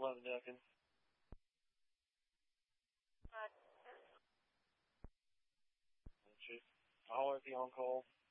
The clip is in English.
11 Duncan. Chief, I'll holler at you on call.